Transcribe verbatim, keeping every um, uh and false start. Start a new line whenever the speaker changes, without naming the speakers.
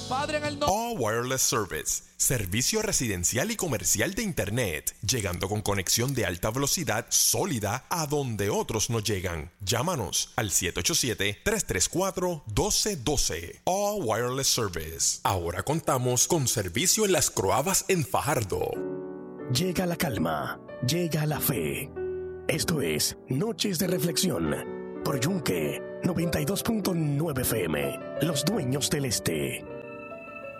Padre, en el nombre...
All Wireless Service, servicio residencial y comercial de Internet, llegando con conexión de alta velocidad sólida a donde otros no llegan. Llámanos al siete ocho siete, tres tres cuatro, uno dos uno dos. All Wireless Service. Ahora contamos con servicio en Las Croabas en Fajardo.
Llega la calma, llega la fe. Esto es Noches de Reflexión por Yunque noventa y dos punto nueve F M, Los Dueños del Este.